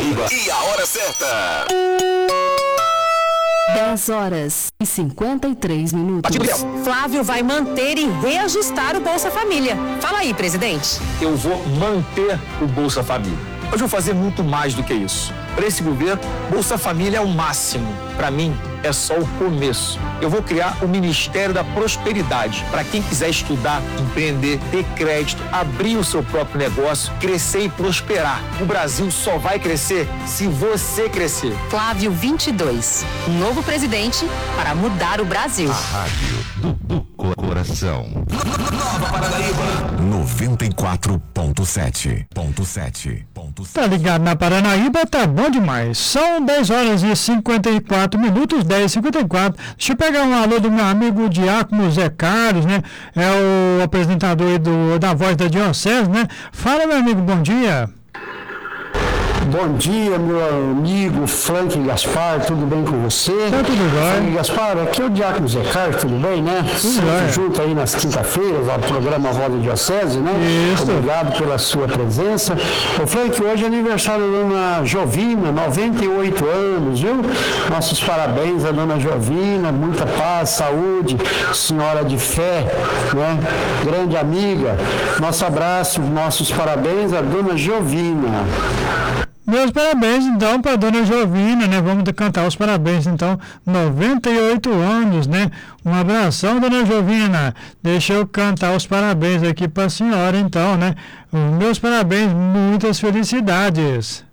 Paranaíba e a hora certa. 10h53. Flávio vai manter e reajustar o Bolsa Família. Fala aí, presidente. Eu vou manter o Bolsa Família. Mas vou fazer muito mais do que isso. Para esse governo, Bolsa Família é o máximo. Para mim, é só o começo. Eu vou criar o Ministério da Prosperidade para quem quiser estudar, empreender, ter crédito, abrir o seu próprio negócio, crescer e prosperar. O Brasil só vai crescer se você crescer. Flávio 22, novo presidente para mudar o Brasil. A rádio do coração. Nova Paranaíba 94.7. Tá ligado na Paranaíba, tá bom demais. São 10h54, 10h54. Deixa eu pegar um alô do meu amigo Diácono Zé Carlos, né? É o apresentador aí da Voz da Diocese, né? Fala, meu amigo, bom dia. Bom dia, meu amigo Frank Gaspar, tudo bem com você? Tá tudo bem. Frank Gaspar, aqui é o Diácono Zé Carlos, tudo bem, né? Sempre junto aí nas quinta-feiras, ao programa Voz da Diocese, né? Isso. Obrigado pela sua presença. Ô Frank, hoje é aniversário da dona Jovina, 98 anos, viu? Nossos parabéns à dona Jovina, muita paz, saúde, senhora de fé, né? Grande amiga. Nosso abraço, nossos parabéns à dona Jovina. Meus parabéns, então, para a dona Jovina, né? Vamos cantar os parabéns, então, 98 anos, né? Um abração, dona Jovina. Deixa eu cantar os parabéns aqui para a senhora, então, né? Meus parabéns, muitas felicidades.